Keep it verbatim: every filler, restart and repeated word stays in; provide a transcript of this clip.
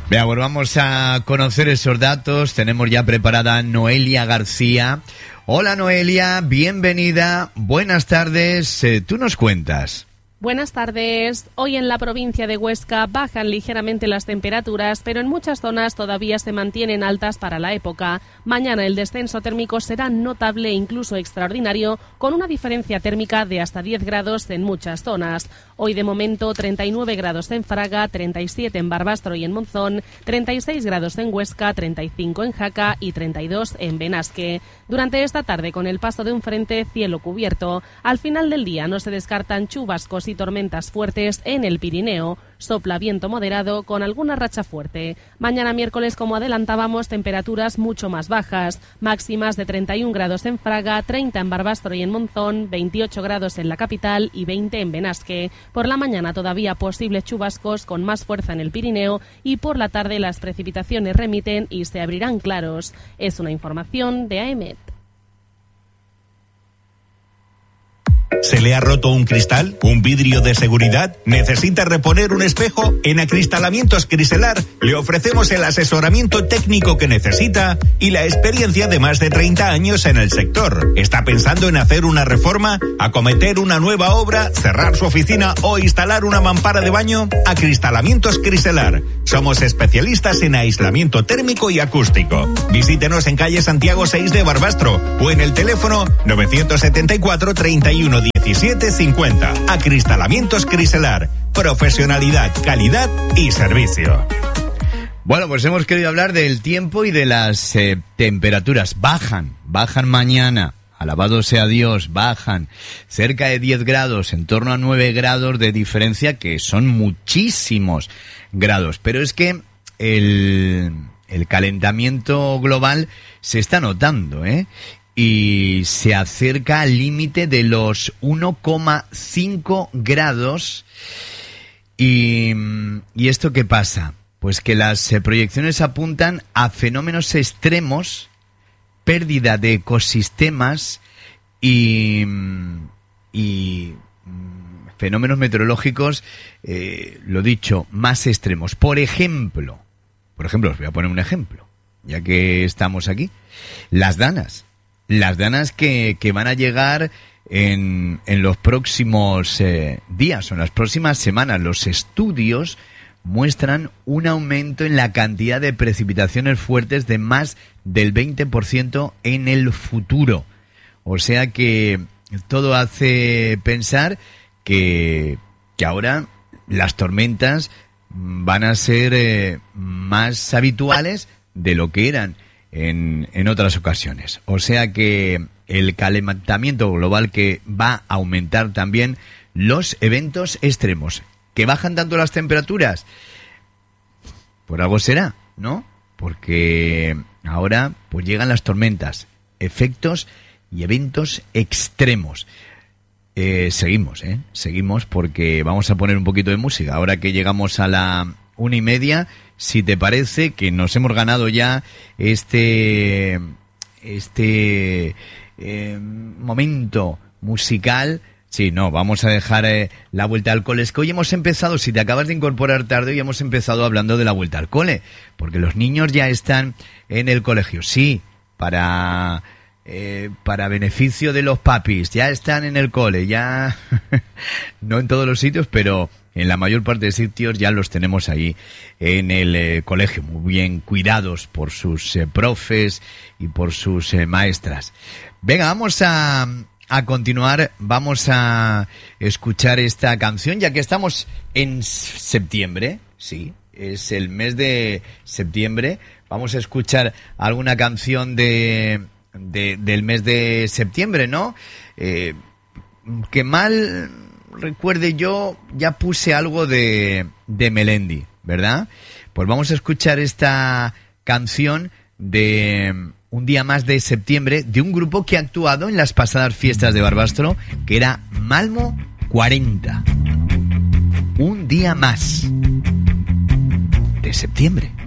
Bien, pues vamos a conocer esos datos. Tenemos ya preparada Noelia García. Hola Noelia, bienvenida, buenas tardes, eh, tú nos cuentas. Buenas tardes. Hoy en la provincia de Huesca bajan ligeramente las temperaturas, pero en muchas zonas todavía se mantienen altas para la época. Mañana el descenso térmico será notable e incluso extraordinario, con una diferencia térmica de hasta diez grados en muchas zonas. Hoy de momento treinta y nueve grados en Fraga, treinta y siete en Barbastro y en Monzón, treinta y seis grados en Huesca, treinta y cinco en Jaca y treinta y dos en Benasque. Durante esta tarde, con el paso de un frente, cielo cubierto. Al final del día no se descartan chubascos y tormentas fuertes en el Pirineo. Sopla viento moderado con alguna racha fuerte. Mañana miércoles, como adelantábamos, temperaturas mucho más bajas. Máximas de treinta y un grados en Fraga, treinta en Barbastro y en Monzón, veintiocho grados en la capital y veinte en Benasque. Por la mañana todavía posibles chubascos con más fuerza en el Pirineo y por la tarde las precipitaciones remiten y se abrirán claros. Es una información de A E M E T. ¿Se le ha roto un cristal? ¿Un vidrio de seguridad? ¿Necesita reponer un espejo? En Acristalamientos Criselar le ofrecemos el asesoramiento técnico que necesita y la experiencia de más de treinta años en el sector. ¿Está pensando en hacer una reforma, acometer una nueva obra, cerrar su oficina o instalar una mampara de baño? Acristalamientos Criselar. Somos especialistas en aislamiento térmico y acústico. Visítenos en calle Santiago seis de Barbastro o en el teléfono novecientos setenta y cuatro, treinta y uno, diecisiete cincuenta. Acristalamientos Criselar. Profesionalidad, calidad y servicio. Bueno, pues hemos querido hablar del tiempo y de las eh, temperaturas. Bajan, bajan mañana. Alabado sea Dios, bajan. Cerca de diez grados, en torno a nueve grados de diferencia, que son muchísimos grados. Pero es que el, el calentamiento global se está notando, ¿eh? Y se acerca al límite de los uno coma cinco grados. Y, ¿Y esto qué pasa? Pues que las eh, proyecciones apuntan a fenómenos extremos, pérdida de ecosistemas y, y fenómenos meteorológicos, eh, lo dicho, más extremos. Por ejemplo, por ejemplo, os voy a poner un ejemplo, ya que estamos aquí. Las danas. Las danas que, que van a llegar en, en los próximos eh, días o en las próximas semanas. Los estudios muestran un aumento en la cantidad de precipitaciones fuertes de más del veinte por ciento en el futuro. O sea que todo hace pensar que, que ahora las tormentas van a ser eh, más habituales de lo que eran En, en otras ocasiones. O sea que el calentamiento global que va a aumentar también los eventos extremos. ¿Que bajan tanto las temperaturas? Por algo será, ¿no? Porque ahora pues llegan las tormentas, efectos y eventos extremos. Eh, seguimos, ¿eh? Seguimos porque vamos a poner un poquito de música. Ahora que llegamos a la una y media, si te parece que nos hemos ganado ya este este eh, momento musical. Sí, no, vamos a dejar eh, la vuelta al cole. Es que hoy hemos empezado, si te acabas de incorporar tarde, hoy hemos empezado hablando de la vuelta al cole, porque los niños ya están en el colegio. Sí, para eh, para beneficio de los papis, ya están en el cole, ya no en todos los sitios, pero en la mayor parte de sitios ya los tenemos ahí en el eh, colegio, muy bien cuidados por sus eh, profes y por sus eh, maestras. Venga, vamos a, a continuar, vamos a escuchar esta canción, ya que estamos en septiembre, sí, es el mes de septiembre. Vamos a escuchar alguna canción de, de del mes de septiembre, ¿no? Eh, que mal recuerde yo, ya puse algo de, de Melendi, ¿verdad? Pues vamos a escuchar esta canción de Un día más de septiembre, de un grupo que ha actuado en las pasadas fiestas de Barbastro, que era Malmo cuarenta. Un día más de septiembre.